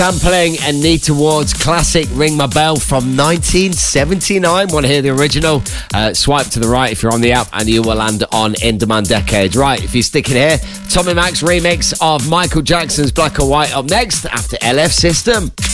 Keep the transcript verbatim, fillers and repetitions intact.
Sampling Anita Ward's classic Ring My Bell from nineteen seventy-nine. Want to hear the original? Uh, swipe to the right if you're on the app and you will land on In Demand Decades. Right, if you're sticking here, Tommy Mac's remix of Michael Jackson's Black or White up next after L F System.